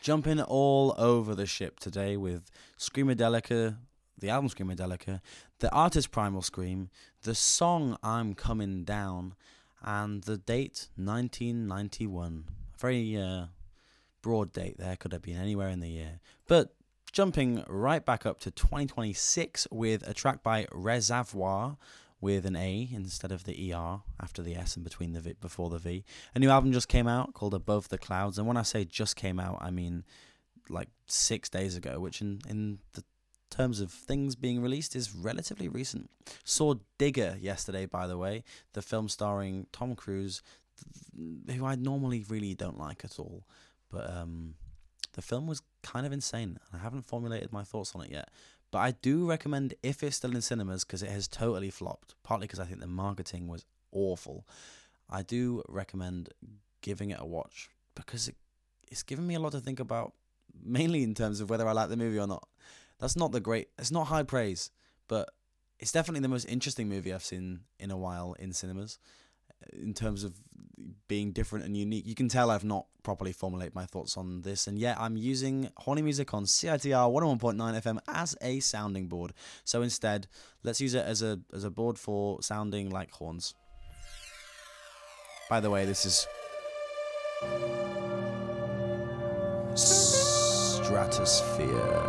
Jumping all over the ship today with Screamadelica, the album Screamadelica, the artist Primal Scream, the song I'm Coming Down, and the date 1991. A very broad date there, could have been anywhere in the year. But jumping right back up to 2026 with a track by Reservoir, with an A instead of the ER after the S and between the V, before the V. A new album just came out called Above the Clouds, and when I say just came out, I mean like 6 days ago, which in the terms of things being released is relatively recent. Saw Digger yesterday, by the way, the film starring Tom Cruise, who I normally really don't like at all, but the film was kind of insane. I haven't formulated my thoughts on it yet. But I do recommend, if it's still in cinemas, because it has totally flopped, partly because I think the marketing was awful, I do recommend giving it a watch, because it's given me a lot to think about, mainly in terms of whether I like the movie or not. It's not high praise, but it's definitely the most interesting movie I've seen in a while in cinemas, in terms of being different and unique. You can tell I've not properly formulated my thoughts on this, and yet I'm using Horny Music on CITR 101.9 FM as a sounding board. So instead, let's use it as a board for sounding like horns. By the way, this is Stratosphere.